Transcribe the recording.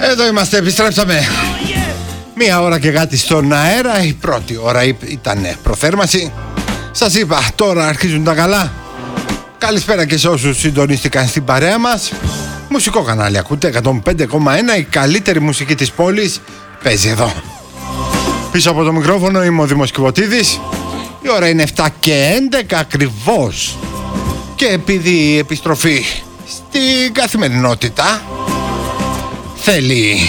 Εδώ είμαστε, επιστρέψαμε. Μία ώρα και κάτι στον αέρα. Η πρώτη ώρα ήταν προθέρμανση. Σας είπα, τώρα αρχίζουν τα καλά. Καλησπέρα και σε όσους συντονίστηκαν στην παρέα μας. Μουσικό κανάλι ακούτε, 105,1. Η καλύτερη μουσική της πόλης παίζει εδώ. Πίσω από το μικρόφωνο είμαι ο Δήμος Κιβωτίδης. Η ώρα είναι 7 και 11 ακριβώς. Και επειδή η επιστροφή στην καθημερινότητα θέλει